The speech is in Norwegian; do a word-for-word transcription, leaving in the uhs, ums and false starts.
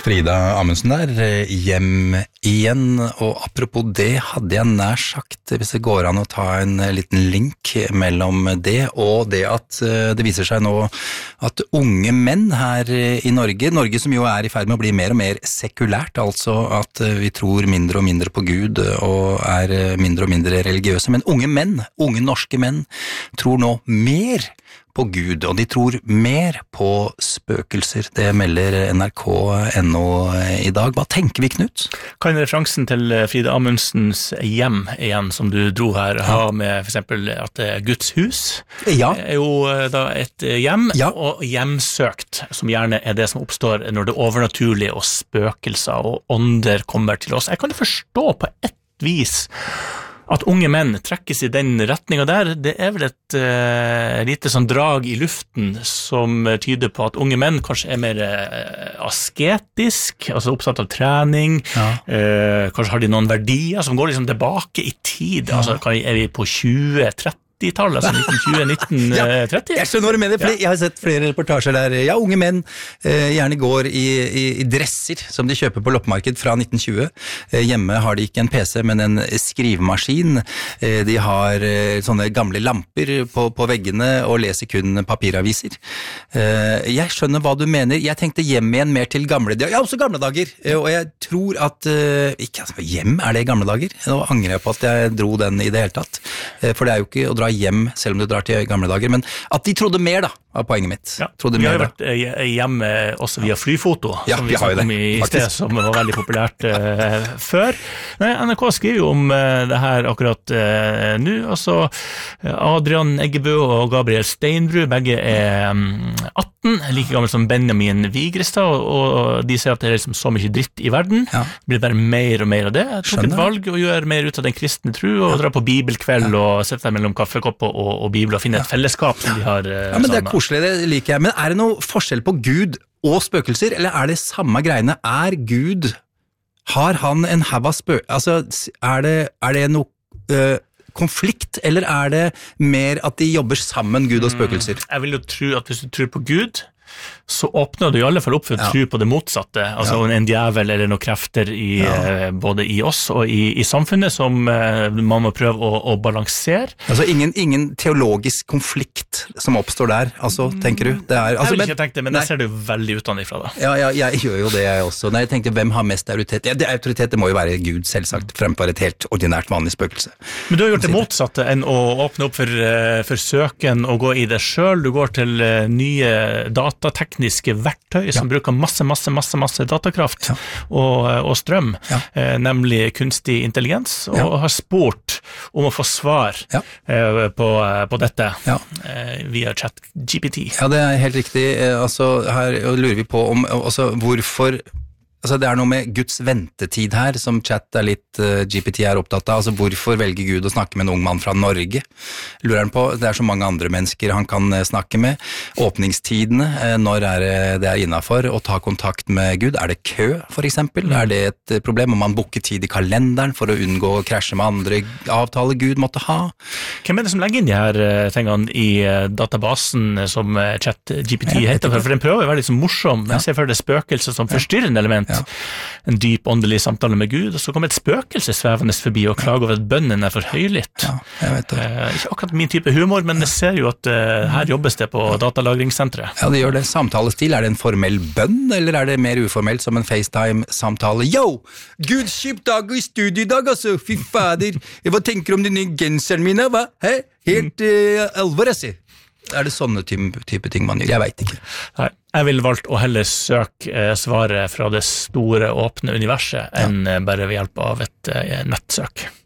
Frida Amundsen der, hjem igjen, og apropos det hadde jeg nær sagt, hvis det går an å ta en liten link mellom det og det at det viser seg nå at unge menn her i Norge, Norge som jo er i ferd med å bli mer og mer sekulært, altså at vi tror mindre og mindre på Gud og er mindre og mindre religiøse, men unge menn, unge norske menn, tror nå mer på Gud, og de tror mer på spøkelser. Det melder N R K punkt N O i dag. Hva tenker vi, Knut? Kan referansen til Frida Amundsens hjem igjen, som du dro her, ja. Ha med for eksempel at det er Guds hus? Ja. Det er jo da et hjem, ja. Og hjemsøkt, som gjerne er det som oppstår når det overnaturlige og spøkelser og ånder kommer til oss. Jeg kan forstå på et vis at unge menn trekkes i den retningen der. Det er vel et uh, lite sånn drag i luften som tyder på at unge menn kanskje er mer uh, asketisk, altså oppsatt av trening, ja. uh, kanskje har de noen verdier som går liksom tilbake i tid, ja. Altså er vi på tjue tretti tallet, altså nitten tjue nitten tretti. Ja, jeg skjønner hva du mener, for ja. Jeg har sett flere reportasjer der, ja, unge menn eh, gjerne går i, i, i dresser som de kjøper på loppemarked fra nitten tjue. Eh, hjemme har de ikke en P C, men en skrivemaskin. Eh, de har eh, sånne gamle lamper på, på veggene og leser kun papiraviser. Eh, jeg skjønner hva du mener. Jeg tenkte hjem igjen mer til gamle dager. Ja, også gamle dager. Eh, og jeg tror at eh, ikke, altså, hjem er det gamle dager. Nå angrer jeg på at jeg dro den i det hele tatt. Eh, for det er jo ikke å dra hjem, selv om du drar til gamle dager, men at de trodde mer da, var poenget mitt. Ja, trodde vi mer, har jo vært hjemme også via flyfoto, ja, som vi snakket om i sted, som var veldig populært uh, før. Nei, N R K skriver jo om uh, det her akkurat uh, nå, altså Adrian Eggebø og Gabriel Steinbru, begge er um, atten, like gammel som Benjamin Vigrestad, og, og de sier at det er liksom så mye dritt i verden, ja. Det blir bare mer og mer av det. Jeg tok et valg og gjør mer ut av den kristne tro, og ja. Dra på bibelkveld ja. Og sette deg mellom kaffekopp og, og bibel og finne et fellesskap som de har uh, ja, men det er koselig, det liker jeg. Men er det noe forskjell på Gud og spøkelser, eller er det samme greiene? Er Gud, har han en hav av spøkelser? Altså, er det, er det noe øh, konflikt, eller er det mer at de jobber sammen, Gud og spøkelser? Mm, jeg vil jo tro at hvis du tror på Gud, så åpner du i alle fall opp for å ja. Tro på det motsatte, altså ja. En djevel eller noen krefter i, ja. Både i oss og i, i samfunnet som uh, man må prøve å, å balansere. Altså ingen, ingen teologisk konflikt som oppstår der, altså, tenker du? Det er, altså, jeg vil ikke tenke det, men nei. Jeg ser det jo veldig utenfra da. Ja, ja, jeg gjør jo det jeg også. Nei, jeg tenkte, hvem har mest autoritet? Ja, det, autoritet det må jo være Gud, selvsagt, fremfor et helt ordinært vanlig spøkelse. Men du har gjort det motsatte enn å åpne opp for, for søken og gå i det selv. Du går til uh, nye datatekniske verktøy som ja. Bruker masse, masse, masse, masse datakraft ja. og, og strøm, ja. eh, nemlig kunstig intelligens, og ja. Har spurt om å få svar ja. eh, på, på dette ja. eh, via chat G P T. Ja, det er helt riktig. Eh, altså, her lurer vi på om, altså, hvorfor Altså det er noe med Guds ventetid her, som chat er litt uh, G P T er opptatt av. Altså hvorfor velger Gud å snakke med en ung mann fra Norge? Lurer han på, det er så mange andre mennesker han kan uh, snakke med. Åpningstidene, uh, når er det er innenfor å ta kontakt med Gud? Er det kø, for eksempel? Mm. Er det et uh, problem om man booker tid i kalenderen for å unngå å krasje med andre avtaler Gud måtte ha? Hvem er det som legger inn de her uh, tingene i uh, databasen som uh, chat G P T heter? For, for den prøver å være litt så morsom. Ja. Jeg ser for det spøkelse som forstyrrende element. Ja. En dyp åndelig samtale med Gud, og så kommer et spøkelse svevende forbi og klager over at bønnen er for høylytt. Ja, jeg vet det. Eh, ikke akkurat min type humor, men jeg ser jo at eh, her jobbes det på datalagringssentret. Ja, det gjør det. Samtalestil, er det en formell bønn, eller er det mer uformelt som en FaceTime-samtale? Yo! Gud, kjipt dag i studio i dag, altså! Fy fader! Hva tenker du om denne genseren mine, hva? Hæ? Helt uh, alvor, altså! Er det sånne type, type ting man gjør? Jeg vet ikke. Nei, jeg vil valgt å heller søke eh, svaret fra det store, åpne universet enn ja. Bare ved hjelp av et eh, nettsøk.